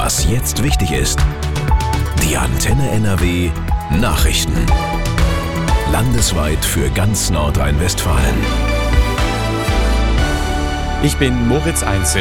Was jetzt wichtig ist. Die Antenne NRW Nachrichten. Landesweit für ganz Nordrhein-Westfalen. Ich bin Moritz Einzel.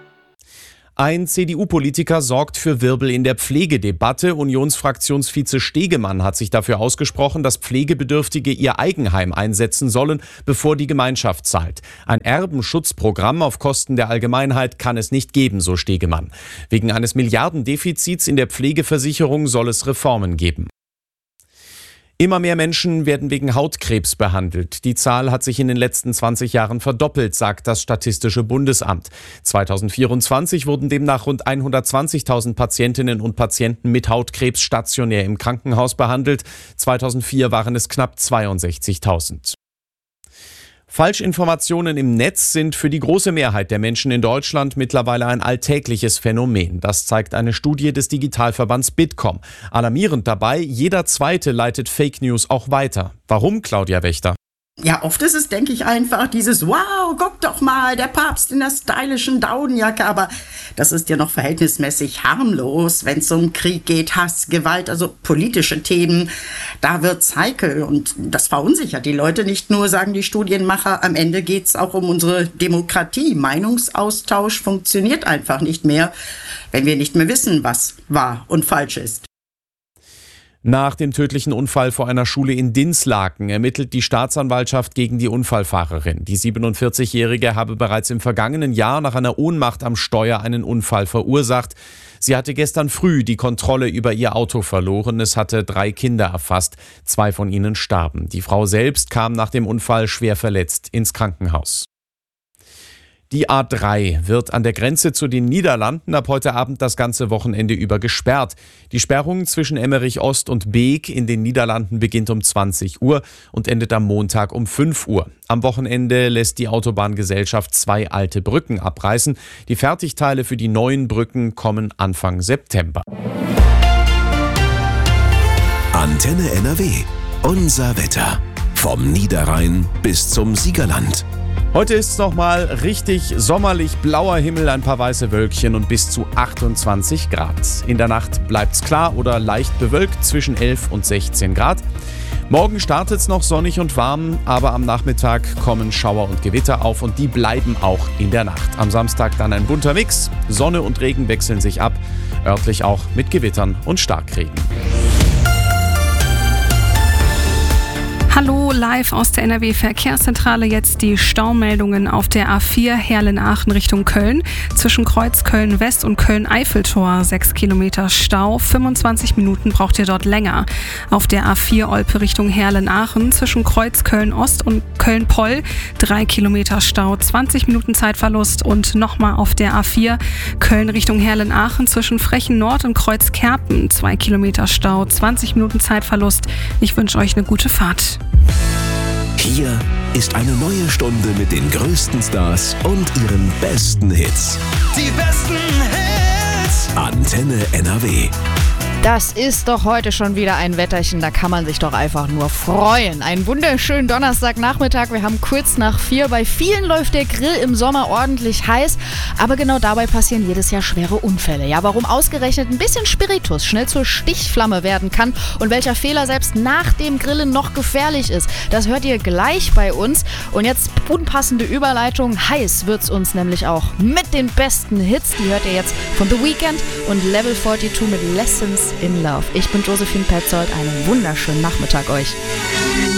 Ein CDU-Politiker sorgt für Wirbel in der Pflegedebatte. Unionsfraktionsvize Stegemann hat sich dafür ausgesprochen, dass Pflegebedürftige ihr Eigenheim einsetzen sollen, bevor die Gemeinschaft zahlt. Ein Erbenschutzprogramm auf Kosten der Allgemeinheit kann es nicht geben, so Stegemann. Wegen eines Milliardendefizits in der Pflegeversicherung soll es Reformen geben. Immer mehr Menschen werden wegen Hautkrebs behandelt. Die Zahl hat sich in den letzten 20 Jahren verdoppelt, sagt das Statistische Bundesamt. 2024 wurden demnach rund 120.000 Patientinnen und Patienten mit Hautkrebs stationär im Krankenhaus behandelt. 2004 waren es knapp 62.000. Falschinformationen im Netz sind für die große Mehrheit der Menschen in Deutschland mittlerweile ein alltägliches Phänomen. Das zeigt eine Studie des Digitalverbands Bitkom. Alarmierend dabei, jeder Zweite leitet Fake News auch weiter. Warum, Claudia Wächter? Ja, oft ist es, denke ich, einfach dieses wow, guck doch mal, der Papst in der stylischen Daunenjacke, aber das ist ja noch verhältnismäßig harmlos, wenn es um Krieg geht, Hass, Gewalt, also politische Themen, da wird's heikel und das verunsichert die Leute nicht nur, sagen die Studienmacher, am Ende geht's auch um unsere Demokratie. Meinungsaustausch funktioniert einfach nicht mehr, wenn wir nicht mehr wissen, was wahr und falsch ist. Nach dem tödlichen Unfall vor einer Schule in Dinslaken ermittelt die Staatsanwaltschaft gegen die Unfallfahrerin. Die 47-Jährige habe bereits im vergangenen Jahr nach einer Ohnmacht am Steuer einen Unfall verursacht. Sie hatte gestern früh die Kontrolle über ihr Auto verloren. Es hatte 3 Kinder erfasst. 2 von ihnen starben. Die Frau selbst kam nach dem Unfall schwer verletzt ins Krankenhaus. Die A3 wird an der Grenze zu den Niederlanden ab heute Abend das ganze Wochenende über gesperrt. Die Sperrung zwischen Emmerich Ost und Beek in den Niederlanden beginnt um 20 Uhr und endet am Montag um 5 Uhr. Am Wochenende lässt die Autobahngesellschaft 2 alte Brücken abreißen. Die Fertigteile für die neuen Brücken kommen Anfang September. Antenne NRW. Unser Wetter. Vom Niederrhein bis zum Siegerland. Heute ist es nochmal richtig sommerlich, blauer Himmel, ein paar weiße Wölkchen und bis zu 28 Grad. In der Nacht bleibt es klar oder leicht bewölkt zwischen 11 und 16 Grad. Morgen startet es noch sonnig und warm, aber am Nachmittag kommen Schauer und Gewitter auf und die bleiben auch in der Nacht. Am Samstag dann ein bunter Mix, Sonne und Regen wechseln sich ab, örtlich auch mit Gewittern und Starkregen. Hallo, live aus der NRW-Verkehrszentrale. Jetzt die Staumeldungen auf der A4 Herlen-Aachen Richtung Köln. Zwischen Kreuz Köln-West und Köln-Eiffeltor 6 Kilometer Stau. 25 Minuten braucht ihr dort länger. Auf der A4 Olpe Richtung Herlen-Aachen zwischen Kreuz Köln-Ost und Köln-Poll 3 Kilometer Stau. 20 Minuten Zeitverlust. Und nochmal auf der A4 Köln Richtung Herlen-Aachen zwischen Frechen-Nord und Kreuz Kerpen 2 Kilometer Stau. 20 Minuten Zeitverlust. Ich wünsche euch eine gute Fahrt. Hier ist eine neue Stunde mit den größten Stars und ihren besten Hits. Die besten Hits. Antenne NRW. Das ist doch heute schon wieder ein Wetterchen, da kann man sich doch einfach nur freuen. Einen wunderschönen Donnerstagnachmittag, wir haben kurz nach 4. Bei vielen läuft der Grill im Sommer ordentlich heiß, aber genau dabei passieren jedes Jahr schwere Unfälle. Ja, warum ausgerechnet ein bisschen Spiritus schnell zur Stichflamme werden kann und welcher Fehler selbst nach dem Grillen noch gefährlich ist, das hört ihr gleich bei uns. Und jetzt unpassende Überleitung, heiß wird's uns nämlich auch mit den besten Hits. Die hört ihr jetzt von The Weeknd und Level 42 mit Lessons in Love. Ich bin Josephine Petzold, einen wunderschönen Nachmittag euch.